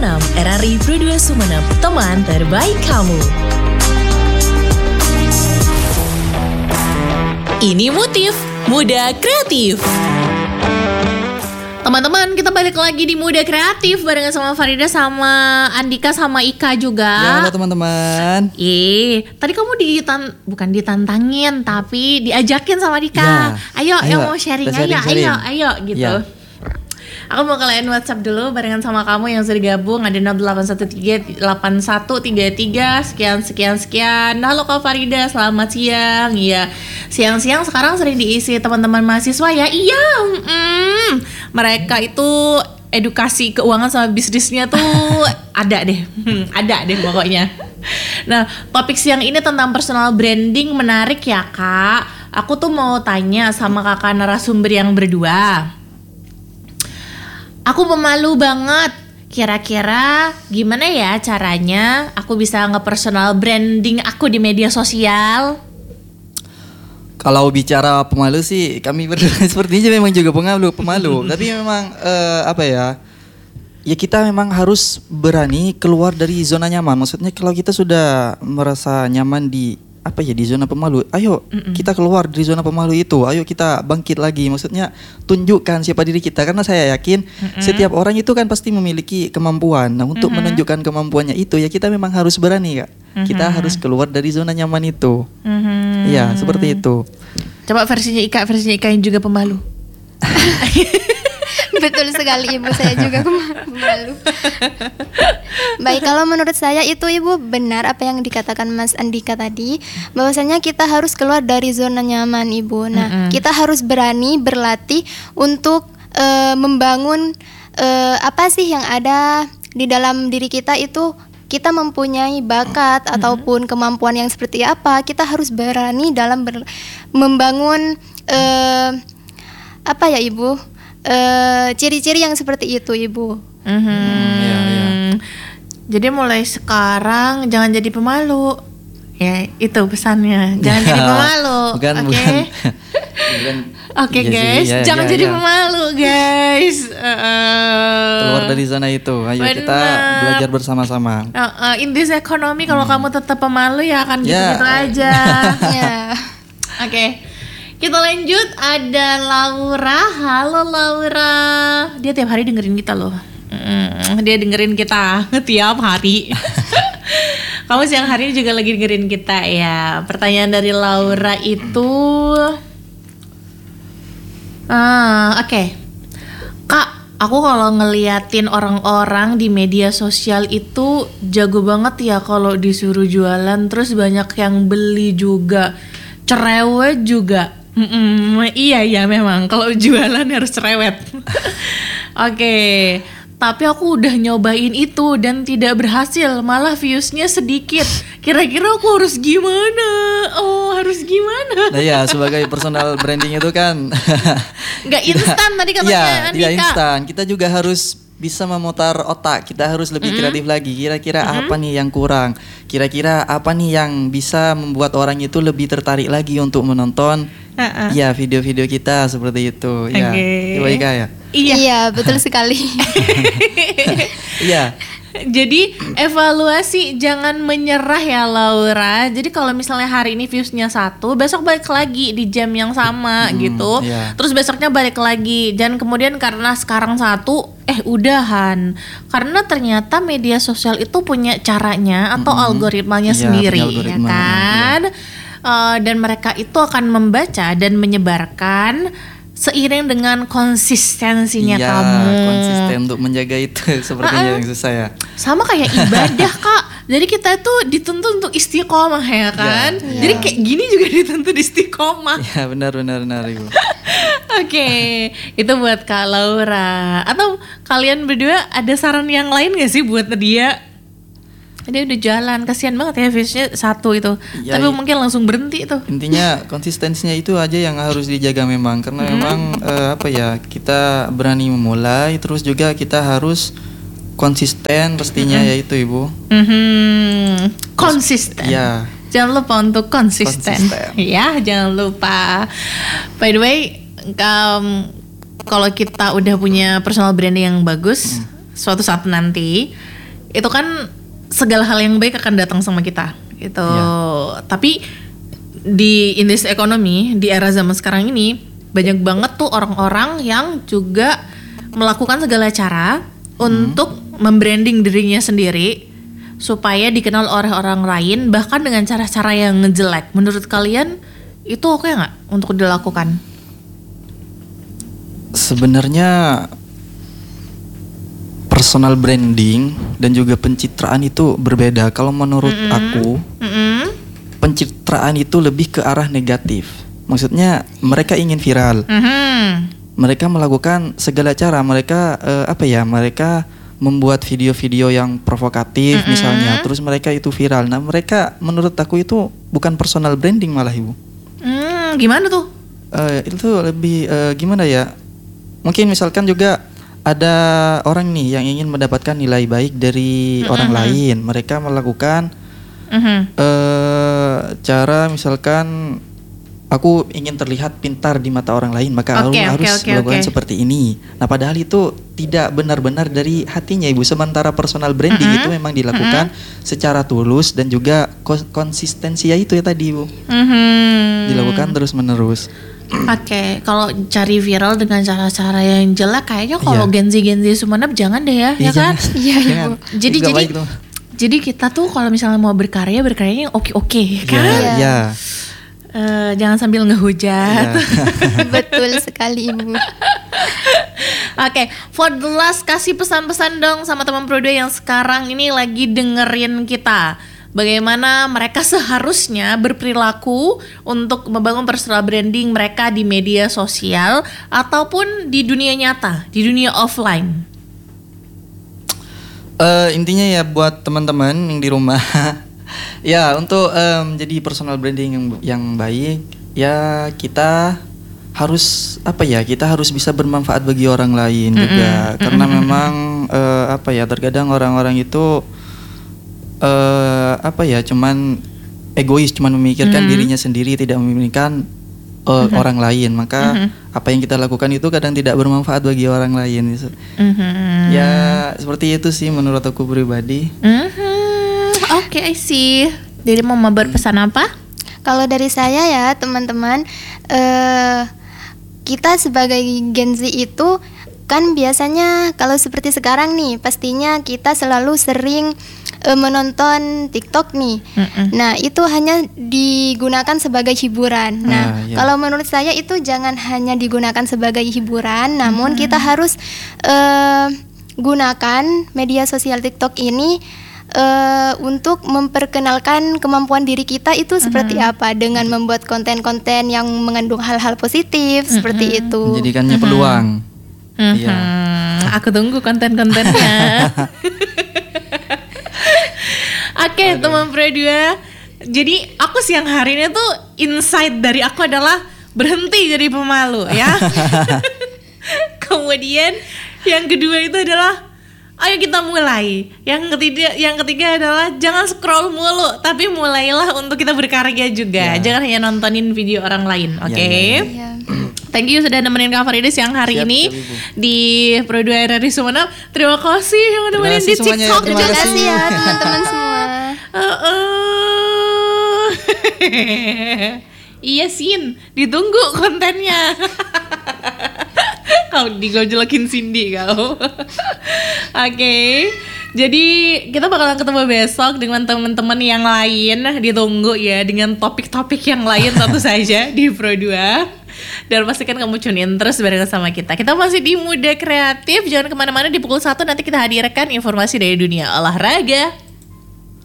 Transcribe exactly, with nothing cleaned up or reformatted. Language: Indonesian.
Sumeneb, R R I Pro dua Sumeneb, teman terbaik kamu. Ini Motif, Muda Kreatif. Teman-teman, kita balik lagi di Muda Kreatif barengan sama Farida, sama Andika, sama Ika juga. Ya, halo teman-teman. Eh, tadi kamu ditan bukan ditantangin, tapi diajakin sama Dika. Ya, ayo, ayo, yang mau sharing, sharing, ayo, sharing. ayo, ayo, gitu. Ya. Aku mau kalian WhatsApp dulu barengan sama kamu yang sudah gabung. Ada nol delapan satu tiga delapan satu tiga tiga sekian sekian sekian. Halo Kak Farida, selamat siang. Iya, siang-siang sekarang sering diisi teman-teman mahasiswa ya. Iya, mm, mereka itu edukasi keuangan sama bisnisnya tuh ada deh, hmm, ada deh pokoknya. Nah, topik siang ini tentang personal branding menarik ya Kak. Aku tuh mau tanya sama kakak narasumber yang berdua. Aku pemalu banget. Kira-kira gimana ya caranya aku bisa nge-personal branding aku di media sosial? Kalau bicara pemalu sih, kami berdua sepertinya memang juga pemalu, pemalu. Tapi memang uh, apa ya? Ya kita memang harus berani keluar dari zona nyaman. Maksudnya kalau kita sudah merasa nyaman di apa ya di zona pemalu, ayo Mm-mm. kita keluar dari zona pemalu itu, ayo kita bangkit lagi. Maksudnya tunjukkan siapa diri kita, karena saya yakin Mm-mm. setiap orang itu kan pasti memiliki kemampuan. Nah untuk Mm-mm. menunjukkan kemampuannya itu ya kita memang harus berani Kak. Mm-hmm. Kita harus keluar dari zona nyaman itu. Mm-hmm. Ya seperti itu. Coba versinya Ika, versinya Ika yang juga pemalu. Betul sekali Ibu, saya juga pemalu. Baik, kalau menurut saya itu Ibu benar apa yang dikatakan Mas Andika tadi, bahwasanya kita harus keluar dari zona nyaman Ibu. Nah, mm-hmm. kita harus berani berlatih untuk uh, membangun uh, apa sih yang ada di dalam diri kita itu. Kita mempunyai bakat mm-hmm. ataupun kemampuan yang seperti apa, kita harus berani dalam ber- membangun uh, apa ya Ibu? Uh, ciri-ciri yang seperti itu Ibu. Mm-hmm. Hmm, ya, ya. Jadi mulai sekarang jangan jadi pemalu. Ya itu pesannya. Jangan jadi pemalu. Bukan, Oke. bukan. Oke okay, ya guys, sih, ya, jangan ya, jadi ya. pemalu guys. Uh, Keluar dari zona itu. Ayo bener. kita belajar bersama-sama. Uh, uh, in this economy kalau hmm. kamu tetap pemalu ya akan gitu-gitu ya. aja. Ya. Oke. Okay. Kita lanjut, ada Laura. Halo Laura. Dia tiap hari dengerin kita loh. Mm, dia dengerin kita tiap hari. Kamu siang hari ini juga lagi dengerin kita ya. Pertanyaan dari Laura itu, ah, oke, okay. Kak, aku kalau ngeliatin orang-orang di media sosial itu jago banget ya kalau disuruh jualan, terus banyak yang beli juga, cerewet juga. Mm-mm, iya iya memang kalau jualan harus cerewet. Oke, okay. Tapi aku udah nyobain itu dan tidak berhasil, malah viewsnya sedikit. Kira-kira aku harus gimana? Oh harus gimana? Nah ya sebagai personal branding itu kan nggak instan tadi katanya ya, Andika. Tidak instan. Kita juga harus bisa memutar otak. Kita harus lebih mm-hmm. kreatif lagi. Kira-kira mm-hmm. apa nih yang kurang? Kira-kira apa nih yang bisa membuat orang itu lebih tertarik lagi untuk menonton uh-uh. ya video-video kita seperti itu. Okay. Ya, Ibu Ika ya. Iya, iya betul sekali. Iya. Jadi evaluasi, jangan menyerah ya Laura. Jadi kalau misalnya hari ini viewsnya satu, besok balik lagi di jam yang sama hmm, gitu. Yeah. Terus besoknya balik lagi. Dan kemudian karena sekarang satu, eh udahan. Karena ternyata media sosial itu punya caranya atau hmm, algoritmanya yeah, sendiri, algoritma, ya kan? Yeah. Uh, dan mereka itu akan membaca dan menyebarkan seiring dengan konsistensinya iya, kamu. Konsisten untuk menjaga itu sepertinya uh-uh. yang susah ya. Sama kayak ibadah Kak. Jadi kita tuh dituntut untuk istiqomah ya kan. Ya, Jadi ya. kayak gini juga dituntut istiqomah. Ya benar benar benar Ibu. Oke, okay. Itu buat Kak Laura. Atau kalian berdua ada saran yang lain gak sih buat dia? Dia udah jalan, kasihan banget ya viewsnya satu itu, ya, tapi ya. mungkin langsung berhenti tuh. Intinya konsistensinya itu aja yang harus dijaga memang, karena hmm. memang uh, apa ya kita berani memulai, terus juga kita harus konsisten pastinya hmm. yaitu Ibu. Hmm. Konsisten. Ya. Jangan lupa untuk konsisten. konsisten. Ya, jangan lupa. By the way, um, kalau kita udah punya personal branding yang bagus. Hmm. suatu saat nanti itu kan segala hal yang baik akan datang sama kita gitu. Ya. Tapi di in this economy, di era zaman sekarang ini banyak banget tuh orang-orang yang juga melakukan segala cara hmm. untuk membranding dirinya sendiri supaya dikenal oleh orang lain, bahkan dengan cara-cara yang ngejelek. Menurut kalian itu oke nggak untuk dilakukan? Sebenarnya personal branding dan juga pencitraan itu berbeda. Kalau menurut mm-hmm. aku, mm-hmm. pencitraan itu lebih ke arah negatif. Maksudnya mereka ingin viral. Mm-hmm. Mereka melakukan segala cara. Mereka uh, apa ya? Mereka membuat video-video yang provokatif mm-hmm. misalnya. Terus mereka itu viral. Nah, mereka menurut aku itu bukan personal branding malah, Ibu. Mm, gimana tuh? Uh, itu lebih uh, gimana ya? Mungkin misalkan juga ada orang nih yang ingin mendapatkan nilai baik dari mm-hmm. orang lain. Mereka melakukan mm-hmm. uh, cara misalkan aku ingin terlihat pintar di mata orang lain, maka okay, aku okay, harus okay, melakukan okay. seperti ini. Nah, padahal itu tidak benar-benar dari hatinya, Ibu. Sementara personal branding mm-hmm. itu memang dilakukan mm-hmm. secara tulus dan juga konsistensi ya itu ya tadi, Ibu. Mm-hmm. Dilakukan terus-menerus. Oke, okay. Kalau cari viral dengan cara-cara yang jelek, kayaknya kalau yeah. Genzi-Genzi Sumenep jangan deh ya, ya, ya kan? Iya, Ibu. Jadi Juga jadi jadi kita tuh kalau misalnya mau berkarya, berkaryanya yang oke-oke, kan? Iya. Yeah, yeah. uh, jangan sambil ngehujat. Yeah. Betul sekali, Ibu. Oke, okay. For the last, kasih pesan-pesan dong sama teman Pro dua yang sekarang ini lagi dengerin kita. Bagaimana mereka seharusnya berperilaku untuk membangun personal branding mereka di media sosial ataupun di dunia nyata, di dunia offline. Uh, intinya ya buat teman-teman yang di rumah, ya untuk um, jadi personal branding yang yang baik, ya kita harus apa ya? Kita harus bisa bermanfaat bagi orang lain mm-hmm. juga, mm-hmm. karena memang uh, apa ya? Terkadang orang-orang itu Uh, apa ya, cuman egois, cuman memikirkan mm-hmm. dirinya sendiri, tidak memikirkan uh, mm-hmm. orang lain. Maka mm-hmm. apa yang kita lakukan itu kadang tidak bermanfaat bagi orang lain. Mm-hmm. Ya seperti itu sih menurut aku pribadi. Mm-hmm. Oke, okay, I see. Jadi mau berpesan apa? Kalau dari saya ya teman-teman, uh, kita sebagai Gen Z itu kan biasanya kalau seperti sekarang nih, pastinya kita selalu sering e, menonton TikTok nih. Mm-mm. Nah, itu hanya digunakan sebagai hiburan. Nah, ah, iya. Kalau menurut saya itu jangan hanya digunakan sebagai hiburan, namun mm. kita harus e, gunakan media sosial TikTok ini e, untuk memperkenalkan kemampuan diri kita itu seperti mm-hmm. apa, dengan membuat konten-konten yang mengandung hal-hal positif mm-hmm. seperti itu. Menjadikannya mm-hmm. peluang. Mm-hmm. Iya. Aku tunggu konten-kontennya. Oke, okay, teman Pro dua. Jadi aku siang hari ini tuh insight dari aku adalah berhenti jadi pemalu ya. Kemudian yang kedua itu adalah ayo kita mulai. Yang ketiga, yang ketiga adalah jangan scroll mulu, tapi mulailah untuk kita berkarya juga. Yeah. Jangan hanya nontonin video orang lain, oke? Okay? Yeah, yeah, yeah. Thank you sudah nemenin Kak Farida siang hari Siap, ini Ibu. Di Pro dua R R I Sumenep. Terima kasih yang nemenin di TikTok. Terima kasih ya teman-teman semua. Uh, uh. Iya Sin, ditunggu kontennya. Kau digojolokin Cindy kau. Oke, okay. Jadi kita bakalan ketemu besok dengan teman-teman yang lain. Ditunggu ya dengan topik-topik yang lain tentu saja di Pro dua. Dan pastikan kamu tune in terus bareng sama kita. Kita masih di Muda Kreatif. Jangan kemana-mana, di pukul satu nanti kita hadirkan informasi dari dunia olahraga.